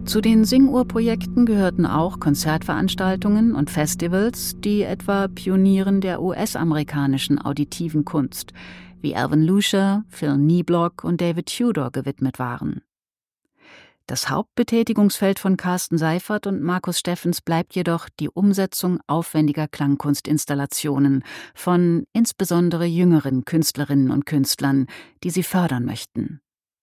Zu den Singuhr-Projekten gehörten auch Konzertveranstaltungen und Festivals, die etwa Pionieren der US-amerikanischen auditiven Kunst wie Alvin Lucier, Phil Nieblock und David Tudor gewidmet waren. Das Hauptbetätigungsfeld von Carsten Seifert und Markus Steffens bleibt jedoch die Umsetzung aufwendiger Klangkunstinstallationen von insbesondere jüngeren Künstlerinnen und Künstlern, die sie fördern möchten.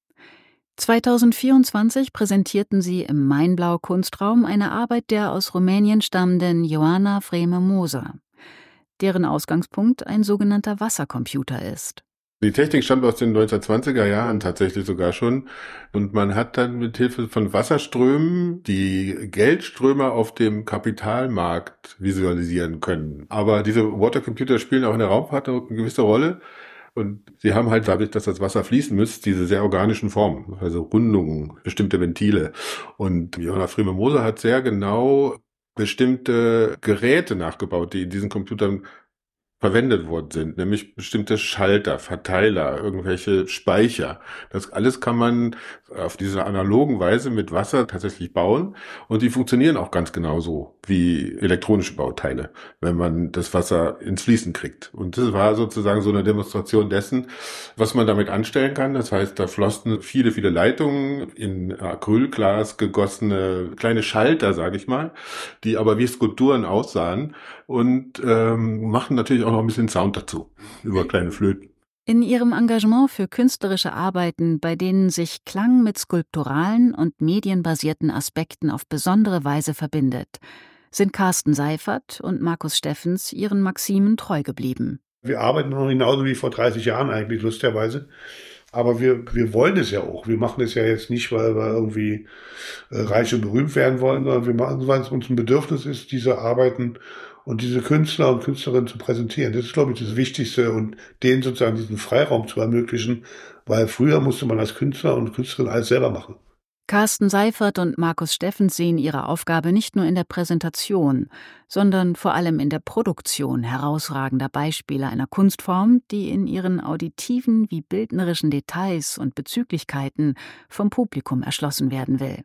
2024 präsentierten sie im Mainblau Kunstraum eine Arbeit der aus Rumänien stammenden Ioana Vreme-Moser, deren Ausgangspunkt ein sogenannter Wassercomputer ist. Die Technik stammt aus den 1920er Jahren tatsächlich sogar schon. Und man hat dann mit Hilfe von Wasserströmen die Geldströme auf dem Kapitalmarkt visualisieren können. Aber diese Watercomputer spielen auch in der Raumfahrt eine gewisse Rolle. Und sie haben halt dadurch, dass das Wasser fließen muss, diese sehr organischen Formen, also Rundungen, bestimmte Ventile. Und Ioana Vreme-Moser hat sehr genau bestimmte Geräte nachgebaut, die in diesen Computern verwendet worden sind, nämlich bestimmte Schalter, Verteiler, irgendwelche Speicher. Das alles kann man auf diese analogen Weise mit Wasser tatsächlich bauen und die funktionieren auch ganz genauso wie elektronische Bauteile, wenn man das Wasser ins Fließen kriegt. Und das war sozusagen so eine Demonstration dessen, was man damit anstellen kann. Das heißt, da flossen viele, viele Leitungen in Acrylglas gegossene kleine Schalter, sage ich mal, die aber wie Skulpturen aussahen und machen natürlich auch noch ein bisschen Sound dazu, über kleine Flöten. In ihrem Engagement für künstlerische Arbeiten, bei denen sich Klang mit skulpturalen und medienbasierten Aspekten auf besondere Weise verbindet, sind Carsten Seifert und Markus Steffens ihren Maximen treu geblieben. Wir arbeiten noch genauso wie vor 30 Jahren eigentlich, lustigerweise. Aber wir wollen es ja auch. Wir machen es ja jetzt nicht, weil wir irgendwie reich und berühmt werden wollen, sondern wir machen es, weil es uns ein Bedürfnis ist, diese Arbeiten und diese Künstler und Künstlerinnen zu präsentieren. Das ist, glaube ich, das Wichtigste und denen sozusagen diesen Freiraum zu ermöglichen, weil früher musste man als Künstler und Künstlerin alles selber machen. Carsten Seifert und Markus Steffens sehen ihre Aufgabe nicht nur in der Präsentation, sondern vor allem in der Produktion herausragender Beispiele einer Kunstform, die in ihren auditiven wie bildnerischen Details und Bezüglichkeiten vom Publikum erschlossen werden will.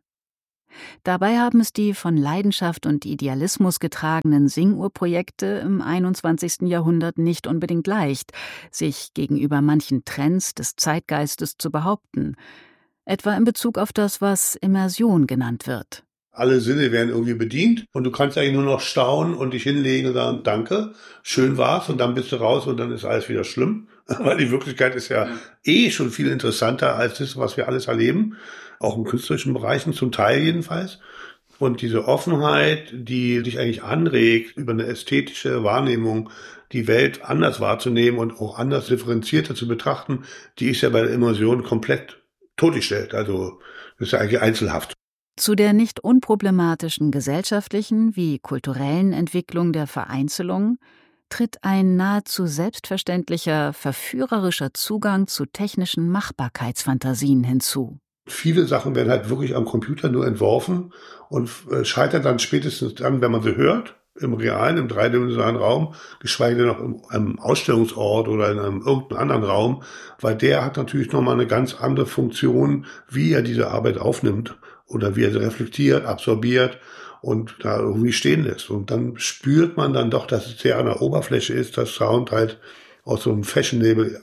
Dabei haben es die von Leidenschaft und Idealismus getragenen Singuhr-Projekte im 21. Jahrhundert nicht unbedingt leicht, sich gegenüber manchen Trends des Zeitgeistes zu behaupten, etwa in Bezug auf das, was Immersion genannt wird. Alle Sinne werden irgendwie bedient und du kannst eigentlich nur noch staunen und dich hinlegen und sagen, danke, schön war's und dann bist du raus und dann ist alles wieder schlimm. Weil die Wirklichkeit ist ja schon viel interessanter als das, was wir alles erleben, auch in künstlerischen Bereichen, zum Teil jedenfalls. Und diese Offenheit, die dich eigentlich anregt, über eine ästhetische Wahrnehmung die Welt anders wahrzunehmen und auch anders differenzierter zu betrachten, die ist ja bei der Immersion komplett totgestellt. Also das ist ja eigentlich einzelhaft. Zu der nicht unproblematischen gesellschaftlichen wie kulturellen Entwicklung der Vereinzelung tritt ein nahezu selbstverständlicher, verführerischer Zugang zu technischen Machbarkeitsfantasien hinzu. Viele Sachen werden halt wirklich am Computer nur entworfen und scheitern dann spätestens dann, wenn man sie hört, im realen, im dreidimensionalen Raum, geschweige denn noch in einem Ausstellungsort oder in einem irgendeinem anderen Raum, weil der hat natürlich nochmal eine ganz andere Funktion, wie er diese Arbeit aufnimmt oder wie er sie reflektiert, absorbiert und da irgendwie stehen lässt. Und dann spürt man dann doch, dass es sehr an der Oberfläche ist, dass Sound halt aus so einem fashionable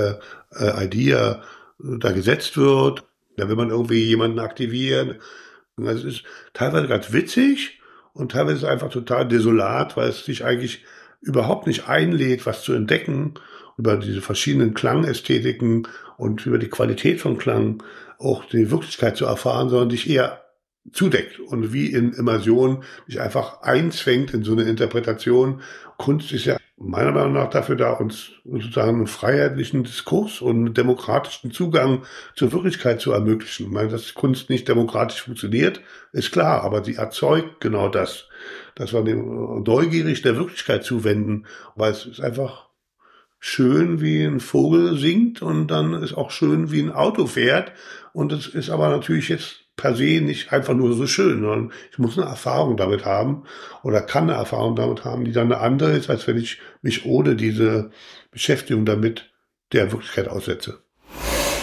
Idea da gesetzt wird. Da will man irgendwie jemanden aktivieren. Und das ist teilweise ganz witzig und teilweise einfach total desolat, weil es sich eigentlich überhaupt nicht einlädt, was zu entdecken über diese verschiedenen Klangästhetiken und über die Qualität von Klang auch die Wirklichkeit zu erfahren, sondern dich eher zudeckt und wie in Immersion dich einfach einzwängt in so eine Interpretation. Kunst ist ja meiner Meinung nach dafür da, uns sozusagen einen freiheitlichen Diskurs und einen demokratischen Zugang zur Wirklichkeit zu ermöglichen. Ich meine, dass Kunst nicht demokratisch funktioniert, ist klar, aber sie erzeugt genau das, dass wir dem neugierig der Wirklichkeit zuwenden, weil es ist einfach schön, wie ein Vogel singt und dann ist auch schön, wie ein Auto fährt und es ist aber natürlich jetzt per se nicht einfach nur so schön, sondern ich muss eine Erfahrung damit haben oder kann eine Erfahrung damit haben, die dann eine andere ist, als wenn ich mich ohne diese Beschäftigung damit der Wirklichkeit aussetze.